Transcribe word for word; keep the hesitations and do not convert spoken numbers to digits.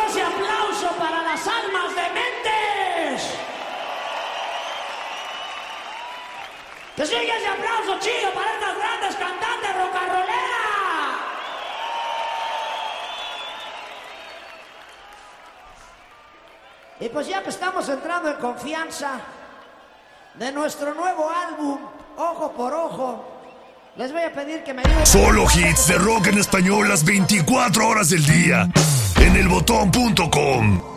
ese aplauso para las almas dementes. Que siga ese aplauso chido para estas grandes cantantes rock and rolleras. Y pues ya que estamos entrando en confianza de nuestro nuevo álbum, Ojo por Ojo, les voy a pedir que me ayuden. Solo hits de rock en español las veinticuatro horas del día en el botón punto com.